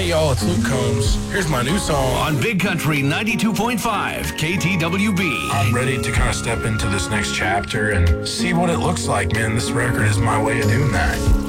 Hey y'all, it's Luke Combs. Here's my new song on Big Country 92.5 KTWB. I'm ready to kind of step into this next chapter and see what it looks like, man. This record is my way of doing that.